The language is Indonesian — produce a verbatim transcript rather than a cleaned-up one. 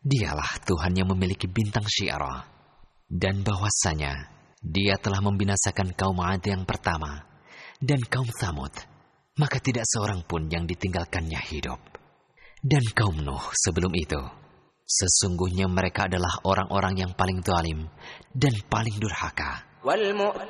Dialah Tuhan yang memiliki bintang syi'ra, dan bahwasanya Dia telah membinasakan kaum 'Ad yang pertama dan kaum Tsamud, maka tidak seorang pun yang ditinggalkannya hidup. Dan kaum Nuh sebelum itu, sesungguhnya mereka adalah orang-orang yang paling zalim dan paling durhaka.